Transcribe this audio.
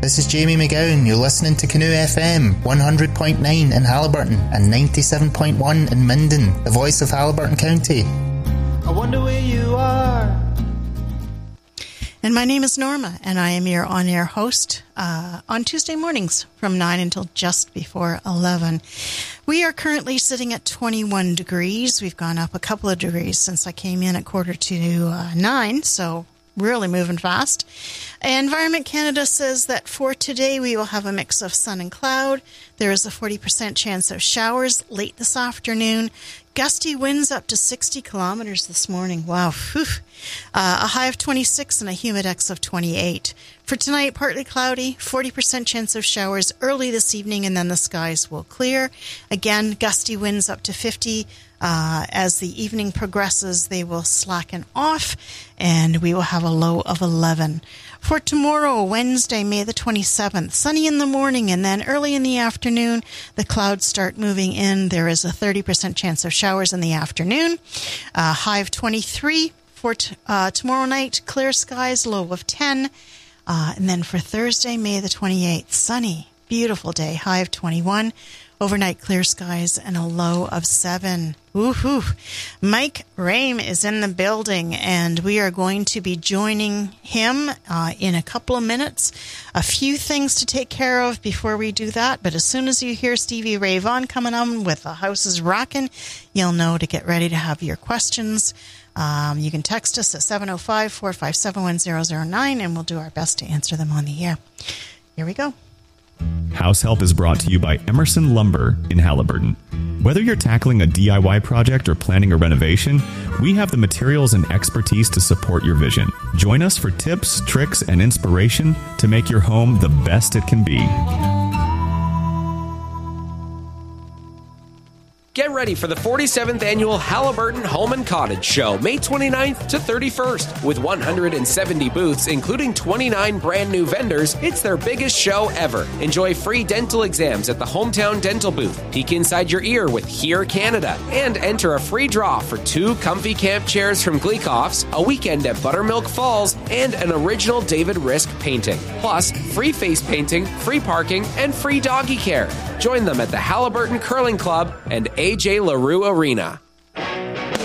This is Jamie McGowan. You're listening to Canoe FM, 100.9 in Haliburton and 97.1 in Minden, the voice of Haliburton County. I wonder where you are. And my name is Norma, and I am your on-air host on Tuesday mornings from 9 until just before 11. We are currently sitting at 21 degrees. We've gone up a couple of degrees since I came in at 8:45, so really moving fast. Environment Canada says that for today we will have a mix of sun and cloud. There is a 40% chance of showers late this afternoon. Gusty winds up to 60 kilometers this morning. Wow. Whew. A high of 26 and a humidex of 28. For tonight, partly cloudy, 40% chance of showers early this evening, and then the skies will clear. Again, gusty winds up to 50. As the evening progresses, they will slacken off, and we will have a low of 11. For tomorrow, Wednesday, May the 27th, sunny in the morning, and then early in the afternoon, the clouds start moving in. There is a 30% chance of showers in the afternoon. High of 23. For tomorrow night, clear skies, low of 10. And then for Thursday, May the 28th, sunny, beautiful day, high of 21. Overnight clear skies and a low of 7. Woohoo! Mike Rame is in the building, and we are going to be joining him in a couple of minutes. A few things to take care of before we do that, but as soon as you hear Stevie Ray Vaughan coming on with The House is Rockin', you'll know to get ready to have your questions. You can text us at 705-457-1009, and we'll do our best to answer them on the air. Here we go. House Help is brought to you by Emerson Lumber in Haliburton. Whether you're tackling a DIY project or planning a renovation, we have the materials and expertise to support your vision. Join us for tips, tricks, and inspiration to make your home the best it can be. Get ready for the 47th annual Haliburton Home and Cottage Show, May 29th to 31st. With 170 booths, including 29 brand new vendors, it's their biggest show ever. Enjoy free dental exams at the Hometown Dental booth. Peek inside your ear with Hear Canada. And enter a free draw for 2 comfy camp chairs from Gleekoff's, a weekend at Buttermilk Falls, and an original David Risk painting. Plus, free face painting, free parking, and free doggy care. Join them at the Haliburton Curling Club and AJ LaRue Arena.